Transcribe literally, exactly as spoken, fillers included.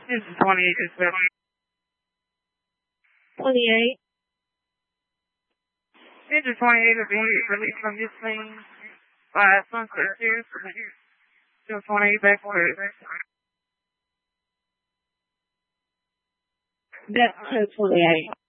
This is twenty-eight is better. twenty-eight. Engine twenty-eight is being released from this thing by Sunset Sears. Still twenty-eight back for it. That's code twenty-eight.